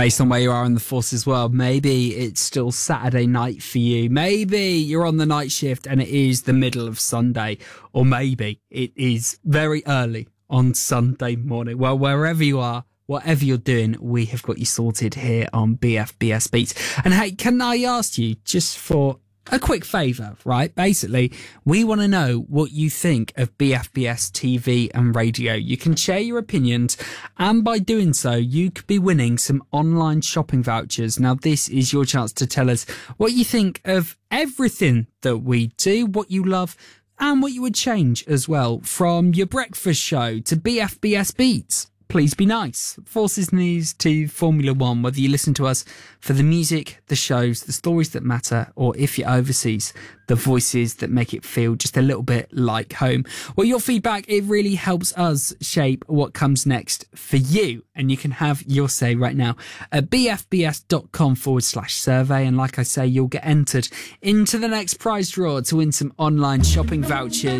Based on where you are in the Forces world, maybe it's still Saturday night for you. Maybe you're on the night shift and it is the middle of Sunday. Or maybe it is very early on Sunday morning. Well, wherever you are, whatever you're doing, we have got you sorted here on BFBS Beats. And hey, can I ask you, just for a quick favour, right? Basically, we want to know what you think of BFBS TV and radio. You can share your opinions, and by doing so, you could be winning some online shopping vouchers. Now, this is your chance to tell us what you think of everything that we do, what you love, and what you would change as well, from your breakfast show to BFBS Beats. Please be nice. Forces News to Formula One, whether you listen to us for the music, the shows, the stories that matter, or if you're overseas, the voices that make it feel just a little bit like home. Well, your feedback, it really helps us shape what comes next for you. And you can have your say right now at bfbs.com/survey. And like I say, you'll get entered into the next prize draw to win some online shopping vouchers.